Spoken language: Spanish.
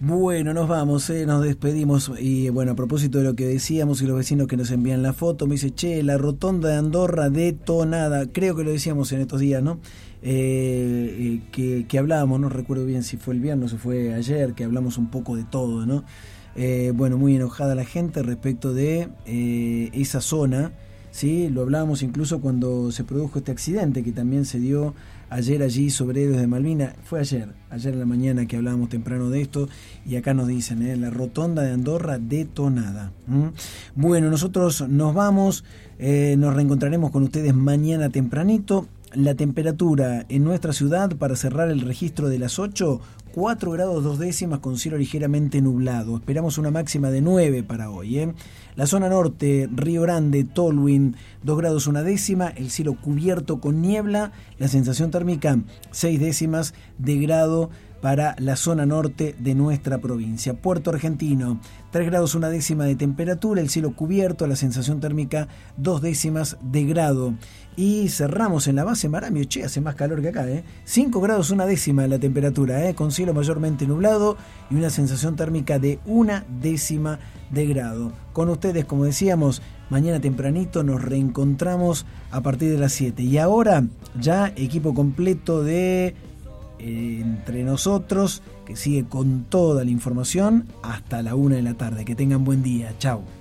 Bueno, nos vamos, nos despedimos. Y bueno, a propósito de lo que decíamos y los vecinos que nos envían la foto, me dice, che, la rotonda de Andorra detonada. Creo que lo decíamos en estos días, ¿no? Que hablábamos, no recuerdo bien si fue el viernes o fue ayer, que hablamos un poco de todo, ¿no? Bueno, muy enojada la gente respecto de esa zona, ¿sí? Lo hablábamos incluso cuando se produjo este accidente que también se dio ayer allí sobre Héroes de Malvinas. Fue ayer en la mañana que hablábamos temprano de esto, y acá nos dicen, la rotonda de Andorra detonada. Bueno, nosotros nos vamos, nos reencontraremos con ustedes mañana tempranito. La temperatura en nuestra ciudad para cerrar el registro de las 8, 4 grados 2 décimas con cielo ligeramente nublado. Esperamos una máxima de 9 para hoy. La zona norte, Río Grande, Tolwyn, 2 grados 1 décima, el cielo cubierto con niebla, la sensación térmica 6 décimas de grado para la zona norte de nuestra provincia. Puerto Argentino, 3 grados 1 décima de temperatura, el cielo cubierto, la sensación térmica 2 décimas de grado. Y cerramos en la base Marambio, che, hace más calor que acá, 5 grados 1 décima la temperatura, con cielo mayormente nublado y una sensación térmica de 1 décima de grado. Con ustedes, como decíamos, mañana tempranito nos reencontramos a partir de las 7. Y ahora ya equipo completo de Entre Nosotros, que sigue con toda la información hasta la 1 de la tarde. Que tengan buen día. Chau.